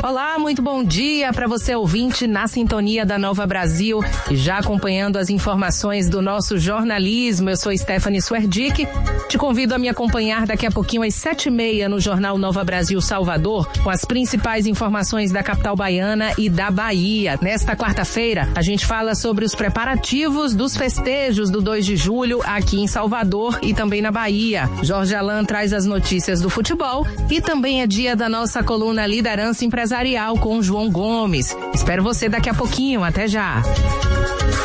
Olá, muito bom dia para você ouvinte na sintonia da Nova Brasil e já acompanhando as informações do nosso jornalismo. Eu sou Stephanie Swerdick, te convido a me acompanhar daqui a pouquinho às 7h30 no Jornal Nova Brasil Salvador com as principais informações da capital baiana e da Bahia. Nesta quarta-feira, a gente fala sobre os preparativos dos festejos do 2 de julho aqui em Salvador e também na Bahia. Jorge Alain traz as notícias do futebol e também é dia da nossa coluna Liderança Empresarial com João Gomes. Espero você daqui a pouquinho. Até já.